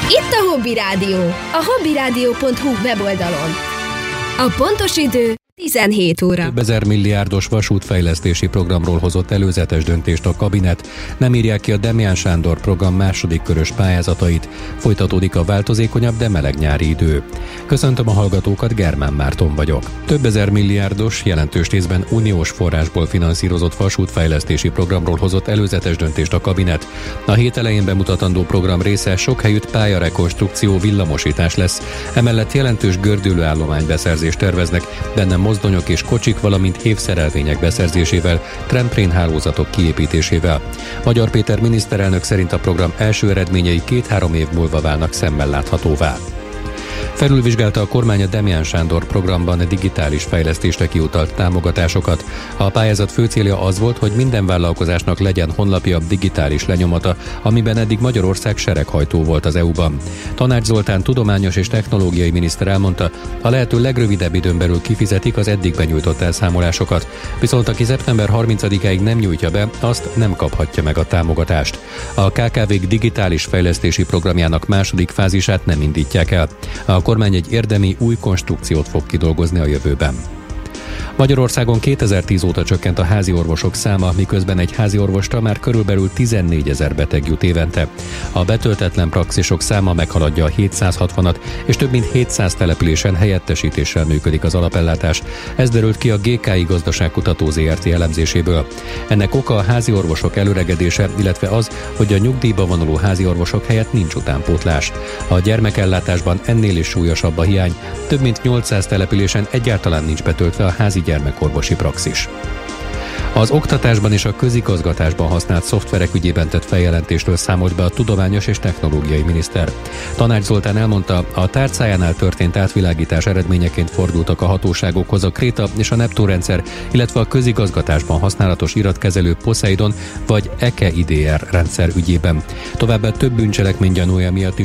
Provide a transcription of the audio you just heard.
Itt a Hobby Rádió, a hobbyradio.hu weboldalon. A pontos idő 17 óra. Több ezer milliárdos vasútfejlesztési programról hozott előzetes döntést a kabinet. Nem írják ki a Demján Sándor program második körös pályázatait. Folytatódik a változékonyabb, de meleg nyári idő. Köszöntöm a hallgatókat, Germán Márton vagyok. Több ezer milliárdos, jelentős részben uniós forrásból finanszírozott vasútfejlesztési programról hozott előzetes döntést a kabinet. A hét elején bemutatandó program része sok helyütt pályarekonstrukció, villamosítás lesz. Emellett jelentős gördülőállomány beszerzést terveznek, benne mozdonyok és kocsik, valamint hévszerelvények beszerzésével, tramplin hálózatok kiépítésével. Magyar Péter miniszterelnök szerint a program első eredményei 2-3 év múlva válnak szemmel láthatóvá. Felülvizsgálta a kormány a Demján Sándor programban digitális fejlesztésre kiutalt támogatásokat. A pályázat fő célja az volt, hogy minden vállalkozásnak legyen honlapja, digitális lenyomata, amiben eddig Magyarország sereghajtó volt az EU-ban. Tanács Zoltán tudományos és technológiai miniszter elmondta, a lehető legrövidebb időn belül kifizetik az eddig benyújtott elszámolásokat. Viszont aki szeptember 30-áig nem nyújtja be, azt nem kaphatja meg a támogatást. A KKV-k digitális fejlesztési programjának második fázisát nem indítják el. A kormány egy érdemi új konstrukciót fog kidolgozni a jövőben. Magyarországon 2010 óta csökkent a házi orvosok száma, miközben egy házi orvosra már körülbelül 14 000 beteg jut évente. A betöltetlen praxisok száma meghaladja a 760-at, és több mint 700 településen helyettesítéssel működik az alapellátás. Ez derült ki a GKI Gazdaságkutató Zrt. Elemzéséből. Ennek oka a házi orvosok előregedése, illetve az, hogy a nyugdíjba vonuló házi orvosok helyett nincs utánpótlás. A gyermekellátásban ennél is súlyosabb a hiány. Több mint 800 településen egyáltalán nincs betöltve a házi gyermekorvosi praxis. Az oktatásban és a közigazgatásban használt szoftverek ügyében tett feljelentésről számolt be a tudományos és technológiai miniszter. Tanács Zoltán elmondta, a tárcájánál történt átvilágítás eredményeként fordultak a hatóságokhoz a Kréta és a Neptun rendszer, illetve a közigazgatásban használatos iratkezelő Poseidon vagy EKE IDR rendszer ügyében. Továbbá több bűncselekmény gyanúja miatt is